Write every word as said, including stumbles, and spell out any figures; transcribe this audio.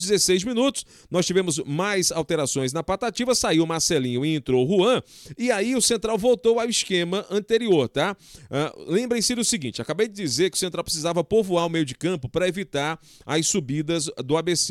dezesseis minutos, nós tivemos mais alterações na Patativa, saiu Marcelinho e entrou Juan, e aí o Central voltou ao esquema anterior, tá? Uh, lembrem-se do seguinte, acabei de dizer que o Central precisava povoar o meio de campo para evitar as subidas do A B C.